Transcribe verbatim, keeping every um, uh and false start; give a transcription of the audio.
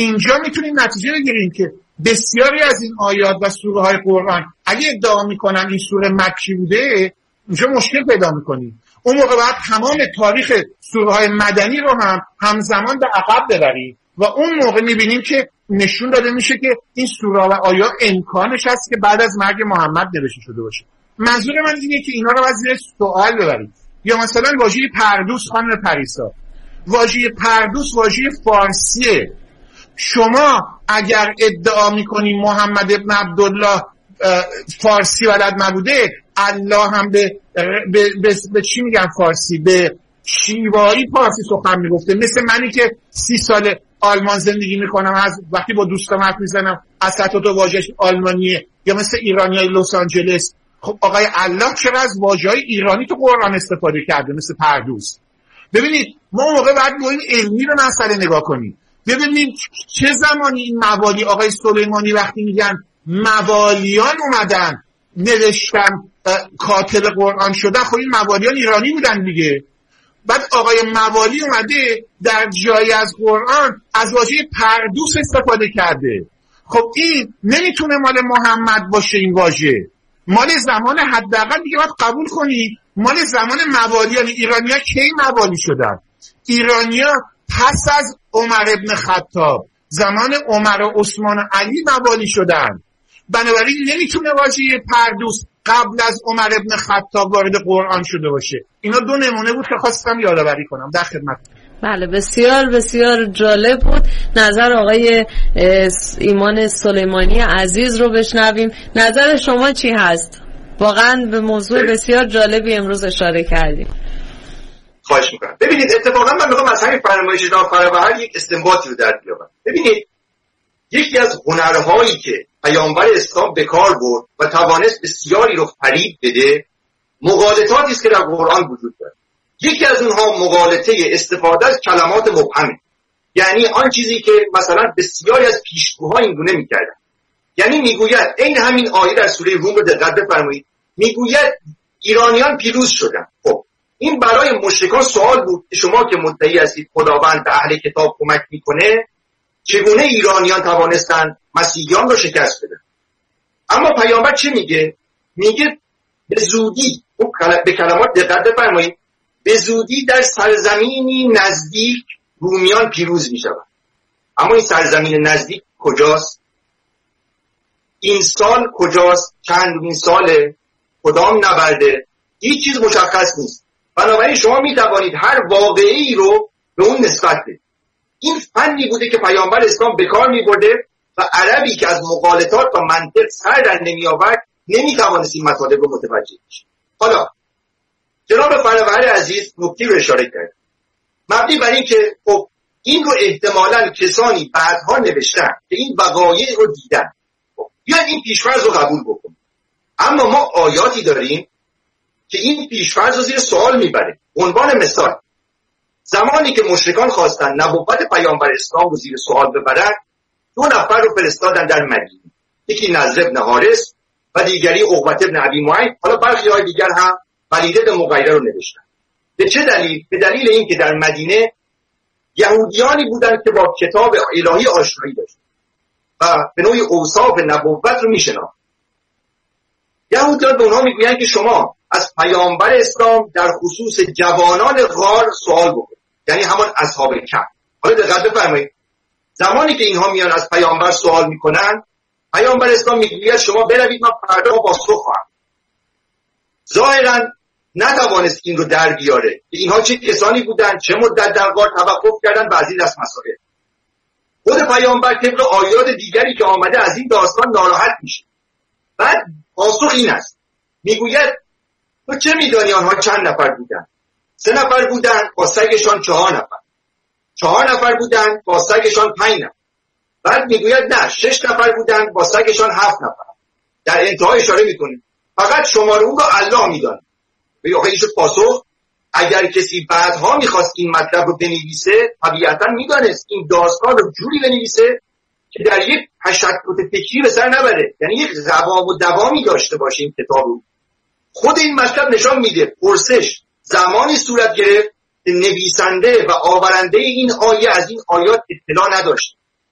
اینجا میتونیم نتیجه بگیریم که بسیاری از این آیات و سوره های قرآن اگه ادعا میکنن این سوره مکی بوده، اینجا مشکل پیدا میکنیم. اون موقع باید تمام تاریخ سوره های مدنی رو هم همزمان به عقب ببریم و اون موقع میبینیم که نشون داده میشه که این سوره و آیات امکانش هست که بعد از مرگ محمد نوشته شده باشه. منظور من اینه که اینا رو از زیر سوال ببریم. یا مثلا واژه پردوس، خانم پریسا، واژه پردوس واژه فارسیه. شما اگر ادعا میکنی محمد ابن عبدالله فارسی بلد نبوده، الله هم به, به, به, به چی میگن فارسی، به شیوایی فارسی سخن میگفته. مثل منی که سی سال آلمان زندگی میکنم، از وقتی با دوستام حرف میزنم اساتید واژه‌اش آلمانیه. یا مثل ایرانیای لس آنجلس، خب آقای الله چرا از واژه‌های ایرانی تو قرآن استفاده کرده مثل پردوس؟ ببینید ما موقع بعد با این علمی رو مسئله نگاه کنیم. ببینید چه زمانی این موالی، آقای سلیمانی وقتی میگن موالیان اومدن نوشتن کاتب قرآن شدن، خب این موالیان ایرانی بودن دیگه. بعد آقای موالی اومده در جایی از قرآن از واژه پردوس استفاده کرده. خب این نمیتونه مال محمد باشه، این واژه مال زمان حداقل دیگه باید قبول کنی مال زمان موالیان. ایرانی‌ها کی موالی شدن؟ ایرانی‌ها پس از عمر ابن خطاب، زمان عمر و عثمان و علی موالی شدن. بنابراین نمیتونه واژه پردوس قبل از عمر ابن خطاب وارد قرآن شده باشه. اینا دو نمونه بود که خواستم یادآوری کنم. در خدمت. بله، بسیار بسیار جالب بود. نظر آقای ایمان سلیمانی عزیز رو بشنویم. نظر شما چی هست؟ واقعا به موضوع بسیار جالبی امروز اشاره کردیم. خواهش میکنم. ببینید اتفاقا من میخوام از همین فرمایش جناب فربهر یک استنباطی رو در بیارم. ببینید یکی از هنرهایی که پیامبر اسلام به کار برد و توانست بسیاری رو فریب بده، مغالطاتی است که در قرآن وجود داره. یکی از اونها مغالطه استفاده از کلمات مبهمه. یعنی آن چیزی که مثلا بسیاری از پیشگوها این گونه میکردن. یعنی میگوید این همین آیه در سوره روم رو دقت بفرمایید، میگوید ایرانیان پیروز شدن. خب این برای مشرکان سوال بود که شما که مدعی هستید خداوند به اهل کتاب کمک میکنه، چگونه ایرانیان توانستن مسیحیان رو شکست بدن؟ اما پیامبر چه میگه؟ میگه به زودی، به کلمات دقت بفرمایید، به زودی در سرزمینی نزدیک رومیان پیروز میشوند. اما این سرزمین نزدیک کجاست؟ این سال کجاست؟ چندمین ساله؟ کدام نبرده؟ هیچ چیز مشخص نیست. بنابراین شما میتوانید هر واقعی رو به اون نسبت بدید. این فنی بوده که پیامبر اسلام به کار می‌برده و عربی که از مغالطات و منطق سر در نمی‌آورد نمی‌توانست این مطالب رو متوجه بشه. حالا جناب فربهر عزیز نکته رو اشاره کرد، مبنی بر این که خب این رو احتمالاً کسانی بعدها نوشتن که این وقایع رو دیدن، خب بیاید این پیش‌فرض رو قبول بکنیم. اما ما آیاتی داریم که این پیش‌فرض رو زیر سوال میبره. عنوان مثال، زمانی که مشرکان خواستن نبوت پیامبر اسلام رو زیر سوال ببرن، دو نفر رو فرستادن در مدینه، یکی نضر بن حارث و دیگری عقبه بن ابی معیط. حالا برخی های دیگر هم ولید بن مغیره رو نوشتن. به چه دلیل؟ به دلیل اینکه در مدینه یهودیانی بودند که با کتاب الهی آشنایی داشتند و به نوعی اوصاف نبوت رو میشناختند. یهودیان به اونها میگویند که شما از پیامبر اسلام در خصوص جوانان غار سوال بکنید، یعنی همان اصحاب کهف. حالا دقت بفرمایید، زمانی که اینها میان از پیامبر سوال میکنن، پیامبر اسلام میگوید شما بروید، من فردا پاسخ خواهم. ظاهرا نتوانست این رو در بیاره که اینها چه کسانی بودن، چه مدت در غار توقف کردن و از این دست مسائل. خود پیامبر طبق آیات دیگری که آمده از این داستان ناراحت میشه. بعد پاسخ این است، میگوید تو چه میدانی آنها چند نفر بودن؟ سه نفر بودن، با سگشان چهار نفر. چهار نفر بودن، با سگشان پنج نفر. بعد میگوید نه، شش نفر بودن، با سگشان هفت نفر. در انتها اشاره میکنه فقط شماره اون رو الله میدونه. به آخه ایشون پاسخ، اگر کسی بعدها میخواست این مطلب رو بنویسه، طبیعتا میدانست این داستان رو جوری بنویسه که در یک تشکل فکری به سر نبره، یعنی یک دوام و دوامی داشته باشه این کتاب رو. خود این مطلب نشان میده پرسش زمانی صورت گرفت که نویسنده و آورنده این آیه از این آیات اطلاع نداشت.